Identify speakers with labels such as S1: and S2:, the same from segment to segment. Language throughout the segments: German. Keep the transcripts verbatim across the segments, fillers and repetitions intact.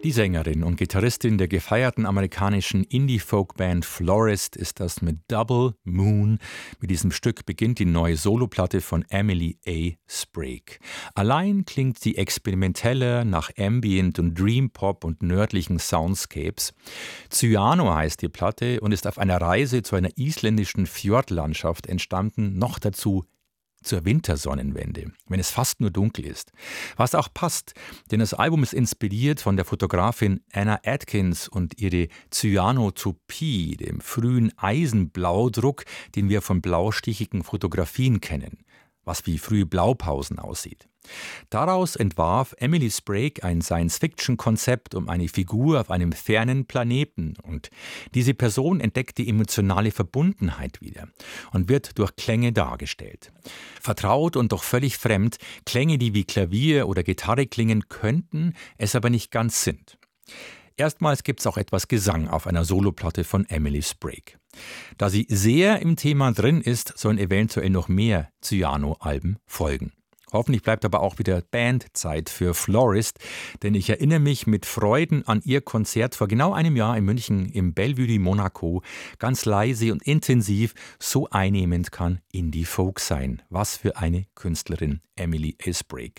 S1: Die Sängerin und Gitarristin der gefeierten amerikanischen Indie-Folk-Band Florist ist das mit Double Moon. Mit diesem Stück beginnt die neue Soloplatte von Emily A. Sprague. Allein klingt sie experimenteller nach Ambient und Dream Pop und nördlichen Soundscapes. Cyano heißt die Platte und ist auf einer Reise zu einer isländischen Fjordlandschaft entstanden, noch dazu zur Wintersonnenwende, wenn es fast nur dunkel ist. Was auch passt, denn das Album ist inspiriert von der Fotografin Anna Atkins und ihre Cyanotopie, dem frühen Eisenblaudruck, den wir von blaustichigen Fotografien kennen, was wie frühe Blaupausen aussieht. Daraus entwarf Emily Sprague ein Science-Fiction-Konzept um eine Figur auf einem fernen Planeten und diese Person entdeckt die emotionale Verbundenheit wieder und wird durch Klänge dargestellt. Vertraut und doch völlig fremd, Klänge, die wie Klavier oder Gitarre klingen könnten, es aber nicht ganz sind. Erstmals gibt es auch etwas Gesang auf einer Soloplatte von Emily Sprague. Da sie sehr im Thema drin ist, sollen eventuell noch mehr Cyano-Alben folgen. Hoffentlich bleibt aber auch wieder Bandzeit für Florist, denn ich erinnere mich mit Freuden an ihr Konzert vor genau einem Jahr in München im Bellevue de Monaco. Ganz leise und intensiv, so einnehmend kann Indie-Folk sein. Was für eine Künstlerin, Emily A. Sprague.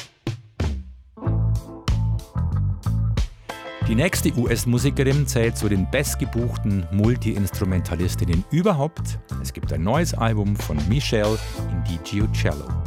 S1: Die nächste U S-Musikerin zählt zu den bestgebuchten Multi-Instrumentalistinnen überhaupt. Es gibt ein neues Album von Michelle Indigio Cello.